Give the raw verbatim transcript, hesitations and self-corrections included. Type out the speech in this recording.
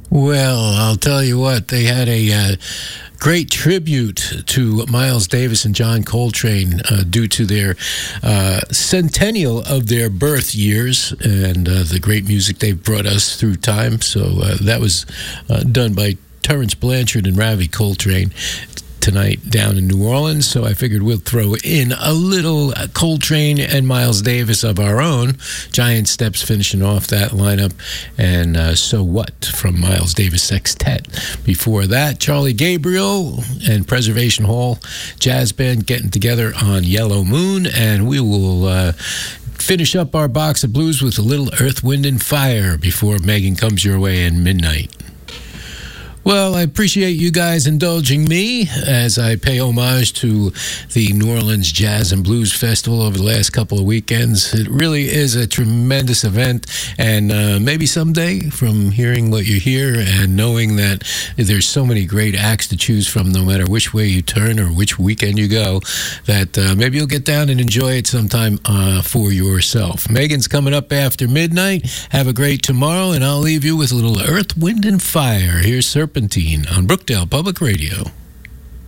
Well, I'll tell you what, they had a uh, great tribute to Miles Davis and John Coltrane uh, due to their uh, centennial of their birth years and uh, the great music they've brought us through time. So uh, that was uh, done by Terrence Blanchard and Ravi Coltrane tonight down in New Orleans, so I figured we'll throw in a little uh, Coltrane and Miles Davis of our own. Giant Steps finishing off that lineup, and uh, So What from Miles Davis Sextet. Before that, Charlie Gabriel and Preservation Hall Jazz Band getting together on Yellow Moon, and we will uh, finish up our box of blues with a little Earth, Wind, and Fire before Megan comes your way in midnight. Well, I appreciate you guys indulging me as I pay homage to the New Orleans Jazz and Blues Festival over the last couple of weekends. It really is a tremendous event, and uh, maybe someday, from hearing what you hear and knowing that there's so many great acts to choose from no matter which way you turn or which weekend you go, that uh, maybe you'll get down and enjoy it sometime uh, for yourself. Megan's coming up after midnight. Have a great tomorrow, and I'll leave you with a little Earth, Wind, and Fire. Here's Serpentine on Brookdale Public Radio.